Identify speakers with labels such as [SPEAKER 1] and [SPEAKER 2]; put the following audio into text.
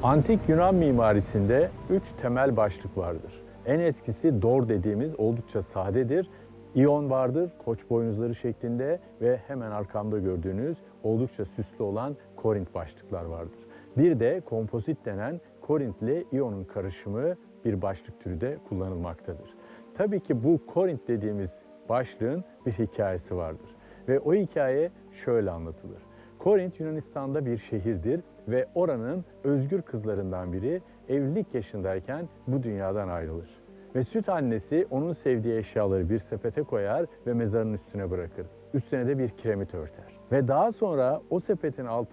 [SPEAKER 1] Antik Yunan mimarisinde 3 temel başlık vardır. En eskisi dor dediğimiz oldukça sadedir. İyon vardır, koç boynuzları şeklinde ve hemen arkamda gördüğünüz oldukça süslü olan Korint başlıklar vardır. Bir de kompozit denen Korint ile İyon'un karışımı bir başlık türü de kullanılmaktadır. Tabii ki bu Korint dediğimiz başlığın bir hikayesi vardır ve o hikaye şöyle anlatılır. Korint Yunanistan'da bir şehirdir ve oranın özgür kızlarından biri evlilik yaşındayken bu dünyadan ayrılır. Ve süt annesi onun sevdiği eşyaları bir sepete koyar ve mezarın üstüne bırakır. Üstüne de bir kiremit örter. Ve daha sonra o sepetin altına